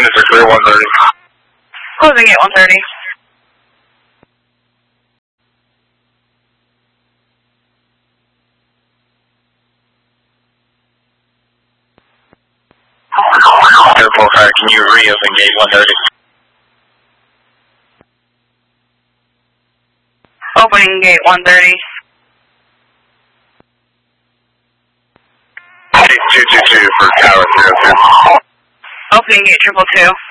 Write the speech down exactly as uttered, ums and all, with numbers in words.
units are clear, one thirty. Closing gate one thirty. Airport Fire, can you reopen gate one thirty? Opening gate one thirty. two two two for tower zero two. Opening gate triple two.